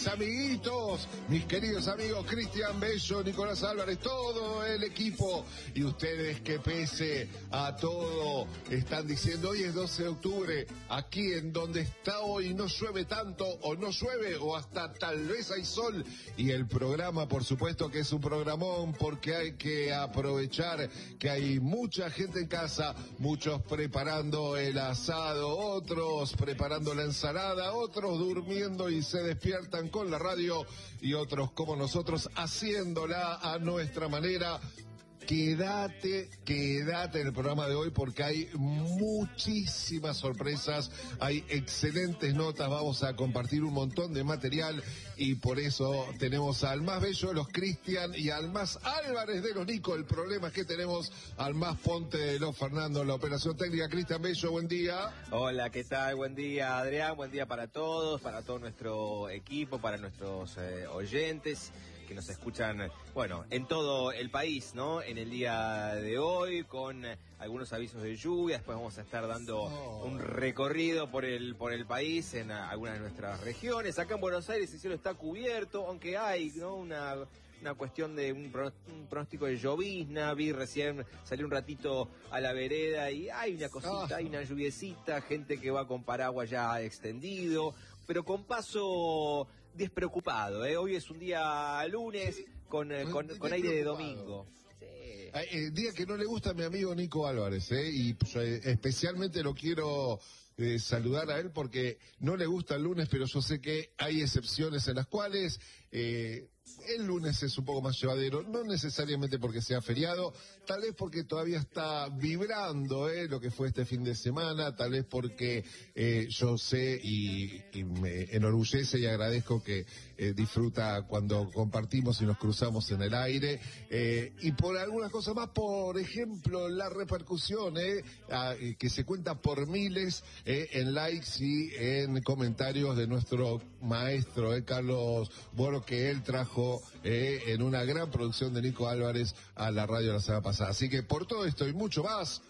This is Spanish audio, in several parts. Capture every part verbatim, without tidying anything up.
amiguitos, mis queridos amigos Cristian Bello, Nicolás Álvarez, todo el equipo y ustedes que pese a todo están diciendo hoy es doce de octubre, aquí en donde está hoy no llueve tanto o no llueve o hasta tal vez hay sol y el programa por supuesto que es un programón porque hay que aprovechar que hay mucha gente en casa, muchos preparando el asado, otros preparando la ensalada, otros durmiendo y se despiertan con la radio y otros como nosotros haciéndola a nuestra manera. Quédate, quédate en el programa de hoy porque hay muchísimas sorpresas, hay excelentes notas, vamos a compartir un montón de material y por eso tenemos al más bello de los Cristian y al más Álvarez de los Nico. El problema es que tenemos al más Ponte de los Fernando en la operación técnica. Cristian Bello, buen día. Hola, ¿qué tal? Buen día, Adrián, buen día para todos, para todo nuestro equipo, para nuestros eh, oyentes que nos escuchan, bueno, en todo el país, ¿no? En el día de hoy, con algunos avisos de lluvia, después vamos a estar dando oh. un recorrido por el por el país en algunas de nuestras regiones. Acá en Buenos Aires el cielo está cubierto, aunque hay, ¿no? Una... una cuestión de un, un pronóstico de llovizna, vi recién, salí un ratito a la vereda y hay una cosita, ah. hay una lluviecita, gente que va con paraguas ya extendido, pero con paso despreocupado, ¿eh? Hoy es un día lunes sí. con, eh, con, con aire de domingo. Sí. El día que no le gusta a mi amigo Nico Álvarez, ¿eh? Y pues, especialmente lo quiero... Eh, saludar a él porque no le gusta el lunes, pero yo sé que hay excepciones en las cuales eh, el lunes es un poco más llevadero, no necesariamente porque sea feriado, tal vez porque todavía está vibrando eh, lo que fue este fin de semana, tal vez porque eh, yo sé y, y me enorgullece y agradezco que eh, disfruta cuando compartimos y nos cruzamos en el aire, eh, y por algunas cosas más, por ejemplo, la repercusión eh, a, que se cuenta por miles eh, en likes y en comentarios de nuestro maestro eh, Carlos Boro, que él trajo eh, en una gran producción de Nico Álvarez a la radio la semana pasada. Así que por todo esto y mucho más,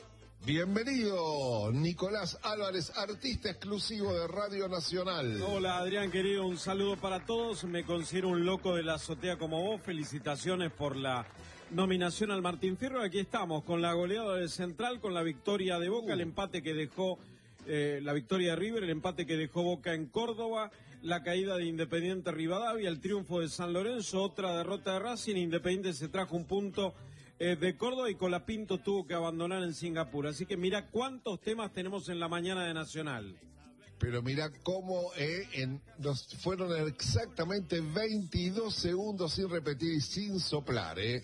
bienvenido Nicolás Álvarez, artista exclusivo de Radio Nacional. Hola Adrián querido, un saludo para todos. Me considero un loco de la azotea como vos. Felicitaciones por la nominación al Martín Fierro. Aquí estamos con la goleada de Central, con la victoria de Boca, uh. el empate que dejó eh, la victoria de River, el empate que dejó Boca en Córdoba, la caída de Independiente Rivadavia, el triunfo de San Lorenzo, otra derrota de Racing. Independiente se trajo un punto eh, de Córdoba y Colapinto tuvo que abandonar en Singapur. Así que mira cuántos temas tenemos en la mañana de Nacional. Pero mira cómo eh, en, nos fueron exactamente veintidós segundos sin repetir y sin soplar, eh,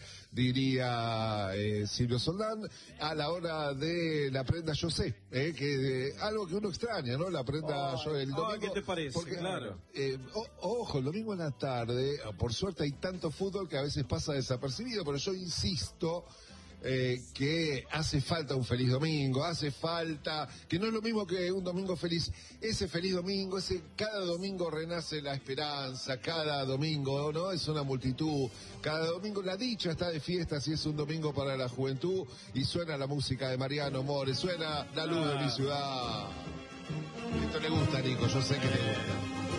diría eh, Silvio Soldán, a la hora de la prenda yo sé, eh, que eh, algo que uno extraña, ¿no? La prenda oh, yo el domingo. Oh, ¿qué te parece? Porque, claro. Eh, oh, ojo, el domingo en la tarde, por suerte hay tanto fútbol que a veces pasa desapercibido, pero yo insisto... Eh, que hace falta un feliz domingo, hace falta, que no es lo mismo que un domingo feliz, ese feliz domingo, ese cada domingo renace la esperanza, cada domingo, ¿no? Es una multitud, cada domingo la dicha está de fiesta, si es un domingo para la juventud, y suena la música de Mariano Mores, suena La Luz de mi ciudad. Esto le gusta a Nico, yo sé que le gusta.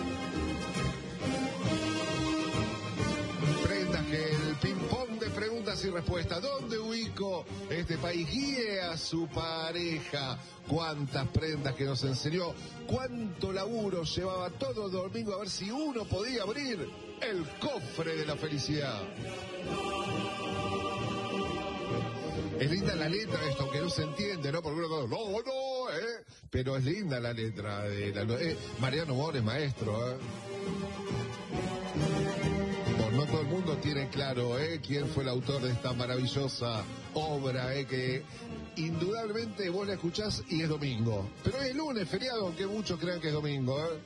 Prendas que el ping-pong de preguntas y respuestas. ¿Dónde ubico este país? Guíe a su pareja. Cuántas prendas que nos enseñó. Cuánto laburo llevaba todo domingo a ver si uno podía abrir el cofre de la felicidad. Es linda la letra de esto, aunque no se entiende, ¿no? Porque uno no, no, no, ¿eh? Pero es linda la letra de la... Eh, Mariano Mores, maestro, ¿eh? No todo el mundo tiene claro ¿eh? quién fue el autor de esta maravillosa obra, ¿eh? que indudablemente vos la escuchás y es domingo. Pero es lunes, feriado, aunque muchos crean que es domingo. ¿eh?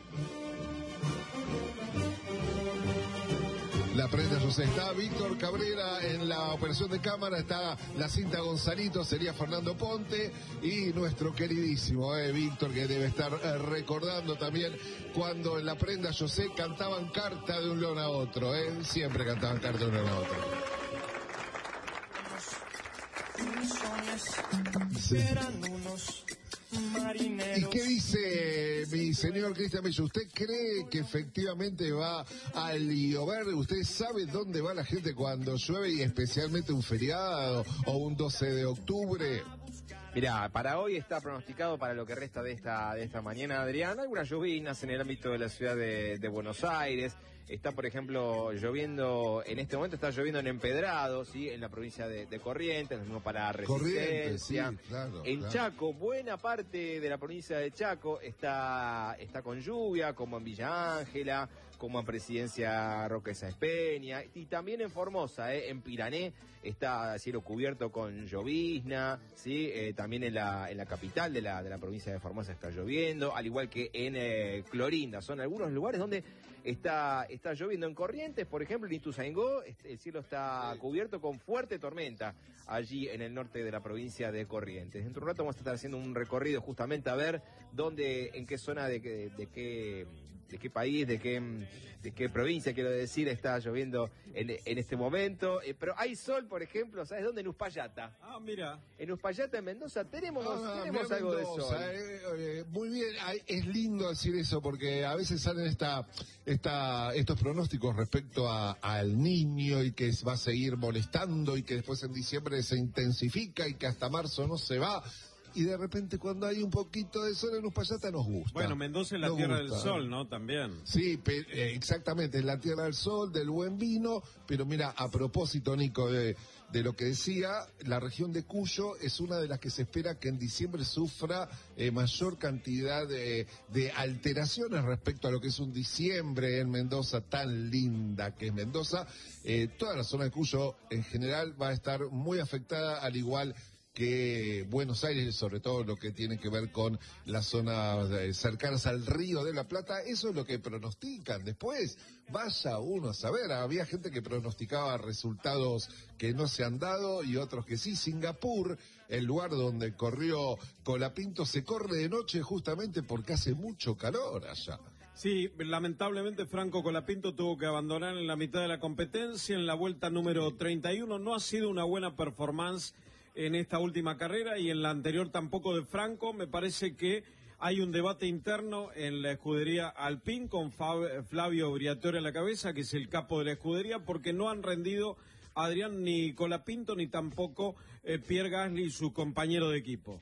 La prenda José, está Víctor Cabrera en la operación de cámara, está la cinta Gonzalito, sería Fernando Ponte y nuestro queridísimo eh, Víctor, que debe estar eh, recordando también cuando en la prenda José cantaban Carta de un león a otro, eh, siempre cantaban Carta de un león a otro. Sí. Eran unos ¿Y qué dice mi señor Cristian Bello? ¿Usted cree que efectivamente va a llover? ¿Usted sabe dónde va la gente cuando llueve y especialmente un feriado o un doce de octubre? Mirá, para hoy está pronosticado para lo que resta de esta de esta mañana, Adrián, algunas lluvias en el ámbito de la ciudad de, de Buenos Aires. Está, por ejemplo, lloviendo, en este momento está lloviendo en Empedrado, ¿sí? En la provincia de, de Corrientes, lo mismo para Resistencia. Corrientes, sí, claro, en claro. Chaco, buena parte de la provincia de Chaco está, está con lluvia, como en Villa Ángela, como en Presidencia Roque Sáenz Peña, y también en Formosa, ¿eh? En Pirané está cielo cubierto con llovizna, ¿sí? Eh, también en la, en la capital de la, de la provincia de Formosa está lloviendo, al igual que en eh, Clorinda. Son algunos lugares donde está, está lloviendo. En Corrientes, por ejemplo, en Ituzaingó, el cielo está cubierto con fuerte tormenta allí en el norte de la provincia de Corrientes. Dentro de un rato vamos a estar haciendo un recorrido justamente a ver dónde, en qué zona de, de, de qué... de qué país, de qué, de qué provincia, quiero decir, está lloviendo en, en este momento. Eh, pero hay sol, por ejemplo, ¿sabes dónde? En Uspallata. Ah, mira. En Uspallata, en Mendoza, tenemos, Ah, tenemos mira, algo Mendoza, de sol. Eh, eh, muy bien, ay, es lindo decir eso porque a veces salen esta, esta, estos pronósticos respecto a, al niño y que va a seguir molestando y que después en diciembre se intensifica y que hasta marzo no se va. Y de repente cuando hay un poquito de sol en Uspallata nos gusta. Bueno, Mendoza es la nos tierra gusta. del sol, ¿no? También. Sí, pe- eh, exactamente, es la tierra del sol, del buen vino, pero mira, a propósito, Nico, de, de lo que decía, la región de Cuyo es una de las que se espera que en diciembre sufra eh, mayor cantidad de, de alteraciones respecto a lo que es un diciembre en Mendoza, tan linda que es Mendoza. Eh, toda la zona de Cuyo en general va a estar muy afectada, al igual que Buenos Aires, sobre todo lo que tiene que ver con las zonas eh, cercanas al Río de la Plata. Eso es lo que pronostican. Después, vaya uno a saber, había gente que pronosticaba resultados que no se han dado y otros que sí. Singapur, el lugar donde corrió Colapinto, se corre de noche justamente porque hace mucho calor allá. Sí, lamentablemente Franco Colapinto tuvo que abandonar en la mitad de la competencia, en la vuelta número treinta y uno. No ha sido una buena performance en esta última carrera y en la anterior tampoco de Franco. Me parece que hay un debate interno en la escudería Alpine con Fab- Flavio Briatore a la cabeza, que es el capo de la escudería, porque no han rendido Adrián ni Colapinto ni tampoco eh, Pierre Gasly, su compañero de equipo.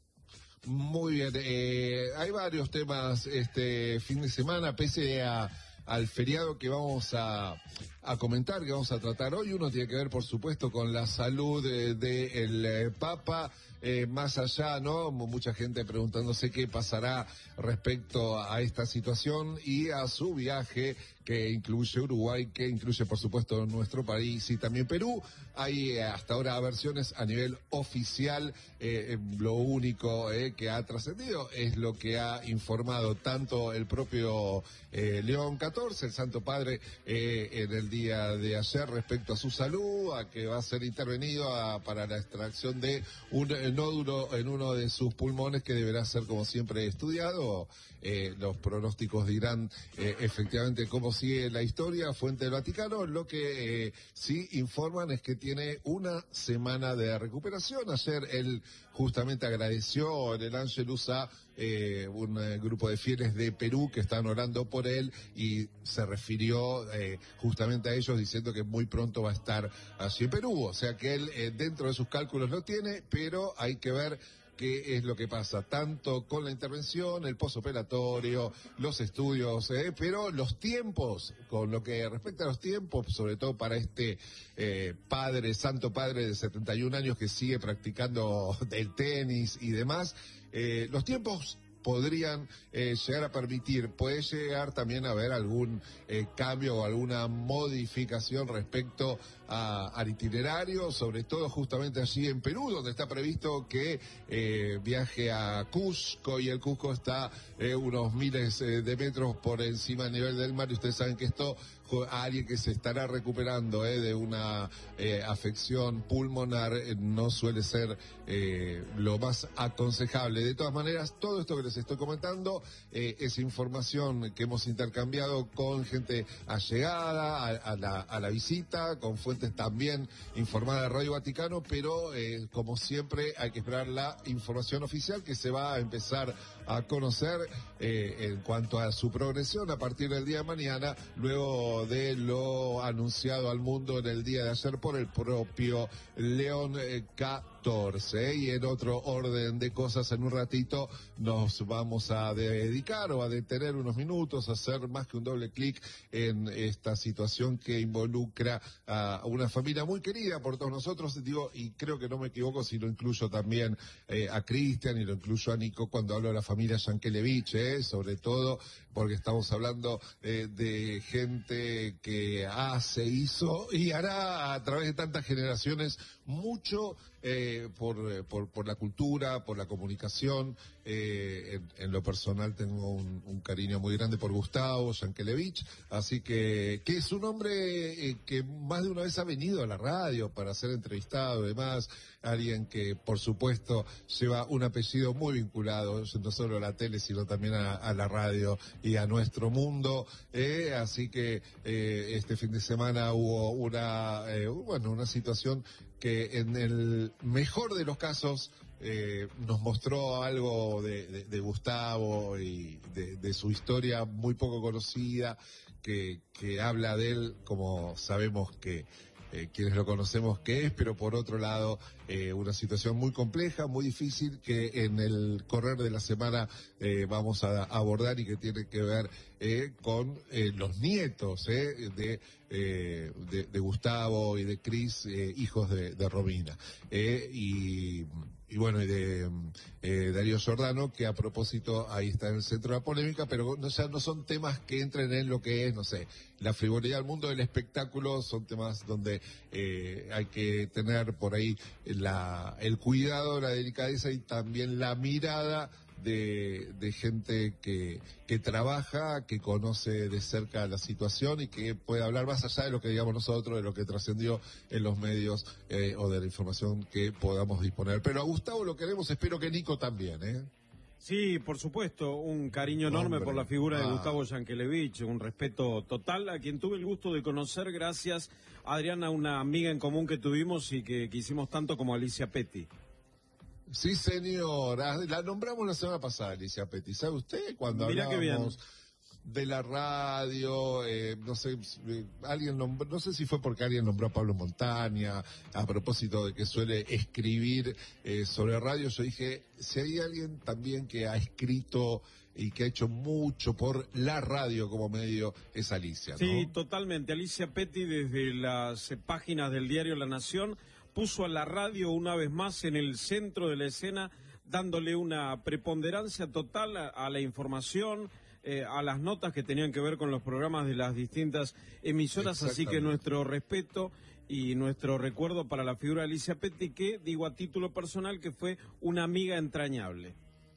Muy bien, eh, hay varios temas este fin de semana, pese a al feriado que vamos a, a comentar, que vamos a tratar hoy. Uno tiene que ver, por supuesto, con la salud del de, de eh, Papa, eh, más allá, ¿no? Mucha gente preguntándose qué pasará respecto a esta situación y a su viaje, que incluye Uruguay, que incluye, por supuesto, nuestro país y también Perú. Hay eh, hasta ahora versiones a nivel oficial. Eh, lo único eh, que ha trascendido es lo que ha informado tanto el propio eh, León catorce, el Santo Padre, eh, en el día de ayer respecto a su salud, a que va a ser intervenido a, para la extracción de un eh, nódulo en uno de sus pulmones que deberá ser, como siempre, estudiado. Eh, los pronósticos dirán eh, efectivamente cómo sigue la historia. Fuente del Vaticano, lo que eh, sí informan es que tiene una semana de recuperación. Ayer él justamente agradeció en el Ángelus a eh, un eh, grupo de fieles de Perú que están orando por él y se refirió eh, justamente a ellos diciendo que muy pronto va a estar allí en Perú. O sea que él eh, dentro de sus cálculos lo tiene, pero hay que ver qué es lo que pasa, tanto con la intervención, el posoperatorio, los estudios, eh, pero los tiempos, con lo que respecta a los tiempos, sobre todo para este eh, padre, santo padre de setenta y un años que sigue practicando el tenis y demás, eh, los tiempos podrían eh, llegar a permitir, puede llegar también a haber algún eh, cambio o alguna modificación respecto a, al itinerario, sobre todo justamente allí en Perú, donde está previsto que eh, viaje a Cusco, y el Cusco está eh, unos miles eh, de metros por encima del nivel del mar, y ustedes saben que esto a alguien que se estará recuperando eh, de una eh, afección pulmonar, eh, no suele ser eh, lo más aconsejable. De todas maneras, todo esto que les estoy comentando eh, es información que hemos intercambiado con gente allegada a, a, la, a la visita, con fuentes también informadas de Radio Vaticano, pero eh, como siempre hay que esperar la información oficial que se va a empezar a conocer eh, en cuanto a su progresión a partir del día de mañana, luego de lo anunciado al mundo en el día de ayer por el propio León eh, catorce. Y en otro orden de cosas, en un ratito nos vamos a dedicar o a detener unos minutos, a hacer más que un doble clic en esta situación que involucra a una familia muy querida por todos nosotros, digo, y creo que no me equivoco si lo incluyo también eh, a Cristian y lo incluyo a Nico cuando hablo de la familia Yankelevich, eh, sobre todo porque estamos hablando eh, de gente que hace, hizo y hará a través de tantas generaciones mucho eh, por, por, por la cultura, por la comunicación. Eh, en, en lo personal tengo un, un cariño muy grande por Gustavo Yankelevich, así que, que es un hombre eh, que más de una vez ha venido a la radio para ser entrevistado, además, alguien que por supuesto lleva un apellido muy vinculado, no solo a la tele, sino también a, a la radio y a nuestro mundo, eh, así que eh, este fin de semana hubo una, eh, bueno, una situación que en el mejor de los casos eh, nos mostró algo de, de, de Gustavo y de, de su historia muy poco conocida, que, que habla de él como sabemos que Eh, quienes lo conocemos que es, pero por otro lado eh, una situación muy compleja, muy difícil, que en el correr de la semana eh, vamos a abordar y que tiene que ver eh, con eh, los nietos eh, de, eh, de, de Gustavo y de Cris, eh, hijos de, de Romina. Eh, y... y bueno, y de eh, Darío Giordano, que a propósito ahí está en el centro de la polémica, pero no, o sea, no son temas que entren en lo que es, no sé, la frivolidad del mundo del espectáculo, son temas donde eh, hay que tener por ahí la, el cuidado, la delicadeza y también la mirada de, de gente que, que trabaja, que conoce de cerca la situación y que puede hablar más allá de lo que digamos nosotros, de lo que trascendió en los medios eh, o de la información que podamos disponer. Pero a Gustavo lo queremos, espero que Nico también, ¿eh? Sí, por supuesto, un cariño enorme Hombre. por la figura de Ah. Gustavo Yankelevich, un respeto total, a quien tuve el gusto de conocer gracias, Adriana, una amiga en común que tuvimos y que quisimos tanto como Alicia Petty. Sí, señora, la nombramos la semana pasada, Alicia Petty, ¿sabe usted? Cuando Mirá qué bien. hablábamos de la radio, eh, no sé, eh, alguien nombró, no sé si fue porque alguien nombró a Pablo Montaña, a propósito de que suele escribir eh, sobre radio, yo dije, si hay alguien también que ha escrito y que ha hecho mucho por la radio como medio, es Alicia, ¿no? Sí, totalmente. Alicia Petty, desde las eh, páginas del diario La Nación, puso a la radio una vez más en el centro de la escena, dándole una preponderancia total a, a la información, eh, a las notas que tenían que ver con los programas de las distintas emisoras, así que nuestro respeto y nuestro recuerdo para la figura de Alicia Petty, que digo a título personal que fue una amiga entrañable.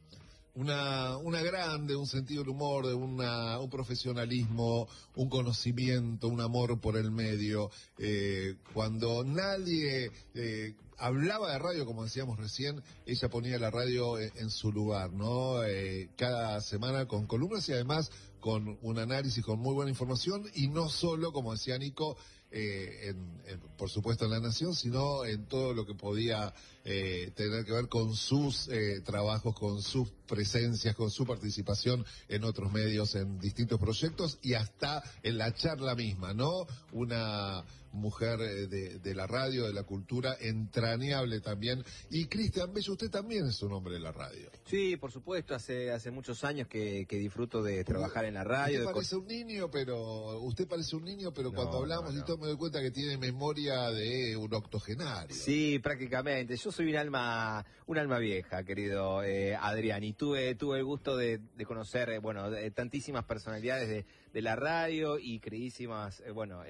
Una, una grande, un sentido del humor, de una, un profesionalismo, un conocimiento, un amor por el medio. Eh, cuando nadie eh, hablaba de radio, como decíamos recién, ella ponía la radio en, en su lugar, ¿no? Eh, cada semana con columnas y además con un análisis, con muy buena información, y no solo, como decía Nico, eh, en, en, por supuesto en La Nación, sino en todo lo que podía eh, tener que ver con sus eh, trabajos, con sus presencias, con su participación en otros medios, en distintos proyectos y hasta en la charla misma, ¿no? Una mujer de, de la radio, de la cultura, entrañable también. Y Cristian Bello, usted también es un hombre de la radio. Sí, por supuesto, hace hace muchos años que, que disfruto de trabajar en la radio. Usted de parece un niño, pero usted parece un niño, pero No, cuando hablamos no, no. y todo me doy cuenta que tiene memoria de un octogenario. Sí, prácticamente. Yo soy un alma, un alma vieja, querido eh, Adrián, y tuve tuve el gusto de, de conocer, eh, bueno, de tantísimas personalidades de, de la radio y queridísimas, eh, bueno, eh,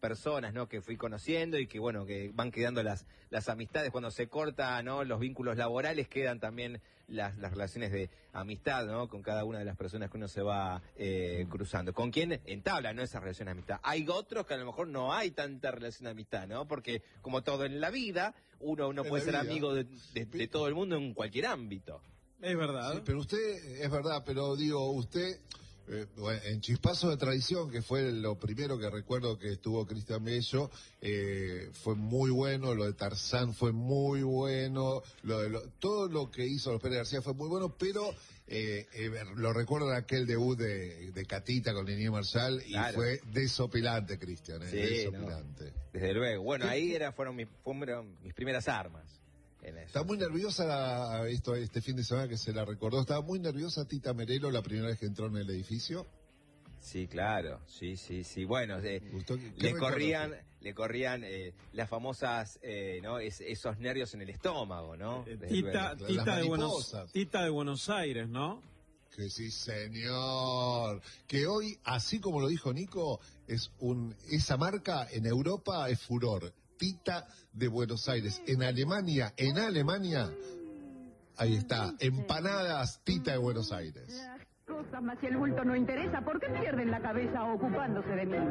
personas, ¿no? Que fui conociendo y que, bueno, que van quedando las, las amistades. Cuando se cortan, ¿no? Los vínculos laborales, quedan también las, las relaciones de amistad, ¿no? Con cada una de las personas que uno se va eh, cruzando. ¿Con quién entabla, no? Esa relación de amistad. Hay otros que a lo mejor no hay tanta relación de amistad, ¿no? Porque, como todo en la vida, uno no puede ser vida. amigo de, de, de todo el mundo en cualquier ámbito. Es verdad. Sí, pero usted, es verdad, pero digo, usted, eh, bueno, en Chispazo de Tradición, que fue lo primero que recuerdo que estuvo Cristian Bello, eh, fue muy bueno, lo de Tarzán fue muy bueno, lo de lo, todo lo que hizo los Pérez García fue muy bueno, pero eh, eh, lo recuerdo en aquel debut de, de Catita con Niní Marshall, y Claro. fue desopilante, Cristian, eh, Sí, desopilante. no, desde luego. Bueno, ¿Qué? ahí era, fueron, mis, fueron mis primeras armas. En eso. Está muy nerviosa esto, este fin de semana que se la recordó. Estaba muy nerviosa Tita Merelo la primera vez que entró en el edificio. Sí, claro, sí, sí, sí. Bueno, eh, ¿Gustó? ¿Qué le recuerdo corrían, fue? le corrían eh, las famosas, eh, ¿no? Es, esos nervios en el estómago, ¿no? Eh, Desde Tita, luego. Tita, Las de Buenos, mariposas. Tita de Buenos Aires, ¿no? Que sí, señor. Que hoy, así como lo dijo Nico, es un esa marca en Europa es furor. Tita de Buenos Aires. En Alemania, en Alemania, ahí está, empanadas Tita de Buenos Aires. Las cosas más si el bulto no interesa, ¿por qué pierden la cabeza ocupándose de mí?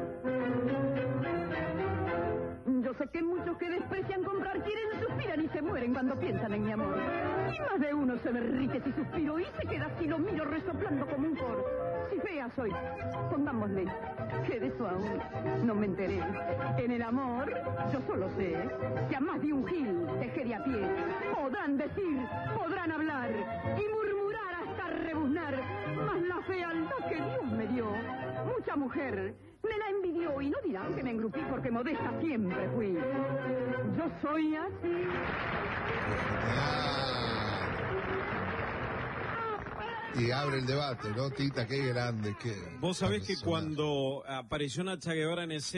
Yo sé que muchos que desprecian comprar quieren, suspiran y se mueren cuando piensan en mi amor. Y más de uno se derrite si suspiro y se queda así lo miro resoplando como un coro. Si fea soy, pongámosle, que de eso aún no me enteré. En el amor, yo solo sé que a más de un gil dejé de a pie. Podrán decir, podrán hablar y murmurar hasta rebuznar, mas la fealdad que Dios me dio, mucha mujer me la envidió y no dirán que me engrupí porque modesta siempre fui. Yo soy así. Ah. Y abre el debate, ¿no, Tita? Qué grande, qué. Vos sabés que personaje. cuando apareció Nacha Guevara en escena,